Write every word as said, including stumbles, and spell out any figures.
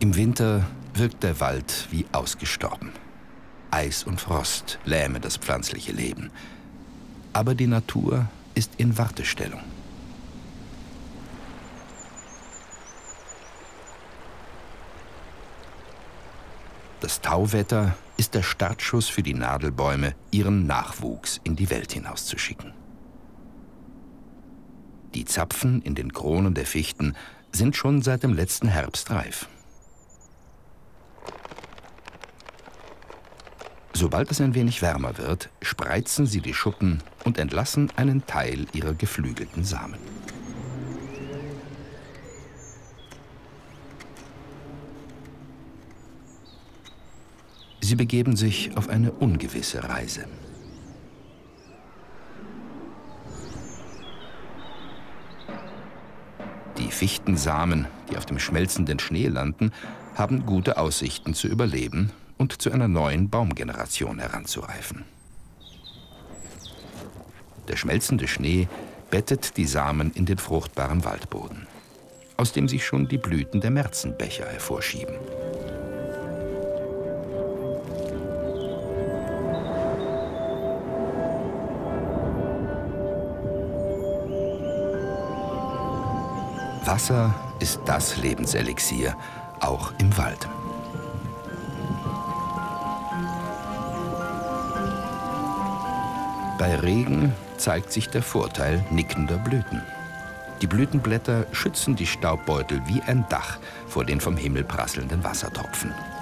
Im Winter wirkt der Wald wie ausgestorben. Eis und Frost lähmen das pflanzliche Leben. Aber die Natur ist in Wartestellung. Das Tauwetter ist der Startschuss für die Nadelbäume, ihren Nachwuchs in die Welt hinauszuschicken. Die Zapfen in den Kronen der Fichten sind schon seit dem letzten Herbst reif. Sobald es ein wenig wärmer wird, spreizen sie die Schuppen und entlassen einen Teil ihrer geflügelten Samen. Sie begeben sich auf eine ungewisse Reise. Die Fichtensamen, die auf dem schmelzenden Schnee landen, haben gute Aussichten zu überleben und zu einer neuen Baumgeneration heranzureifen. Der schmelzende Schnee bettet die Samen in den fruchtbaren Waldboden, aus dem sich schon die Blüten der Märzenbecher hervorschieben. Wasser ist das Lebenselixier, auch im Wald. Bei Regen zeigt sich der Vorteil nickender Blüten. Die Blütenblätter schützen die Staubbeutel wie ein Dach vor den vom Himmel prasselnden Wassertropfen.